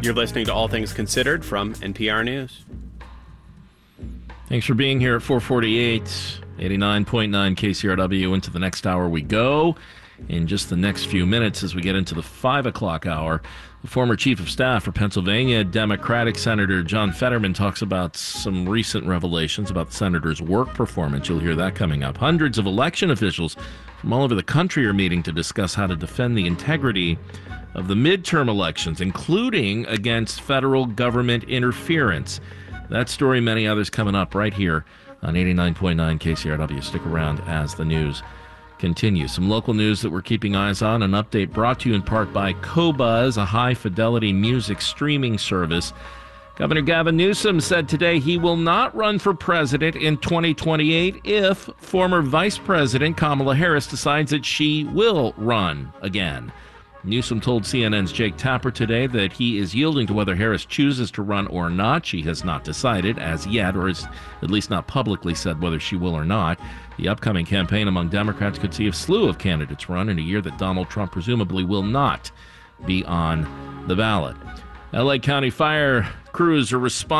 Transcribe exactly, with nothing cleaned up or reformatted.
You're listening to All Things Considered from N P R News. Thanks for being here at four forty-eight, eighty-nine point nine K C R W. Into the next hour we go. In just the next few minutes as we get into the five o'clock hour, the former chief of staff for Pennsylvania Democratic Senator John Fetterman talks about some recent revelations about the senator's work performance. You'll hear that coming up. Hundreds of election officials from all over the country are meeting to discuss how to defend the integrity of the midterm elections, including against federal government interference. That story, many others, coming up right here on eighty-nine point nine K C R W. Stick around as the news continues. Some local news that we're keeping eyes on. An update brought to you in part by Qobuz, a high-fidelity music streaming service. Governor Gavin Newsom said today he will not run for president in twenty twenty-eight if former Vice President Kamala Harris decides that she will run again. Newsom told C N N's Jake Tapper today that he is yielding to whether Harris chooses to run or not. She has not decided as yet, or has at least not publicly said whether she will or not. The upcoming campaign among Democrats could see a slew of candidates run in a year that Donald Trump presumably will not be on the ballot. L A County fire crews are responding